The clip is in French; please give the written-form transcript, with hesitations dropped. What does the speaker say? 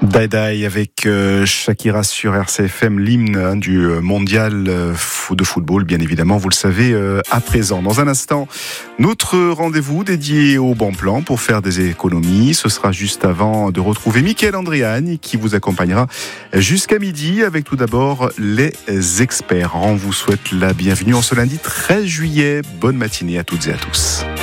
Die Die avec Shakira sur RCFM, l'hymne du mondial de football, bien évidemment, vous le savez à présent. Dans un instant, notre rendez-vous dédié au bon plan pour faire des économies. Ce sera juste avant de retrouver Mickaël Andriani qui vous accompagnera jusqu'à midi avec tout d'abord les experts. On vous souhaite la bienvenue en ce lundi 13 juillet. Bonne matinée à toutes et à tous.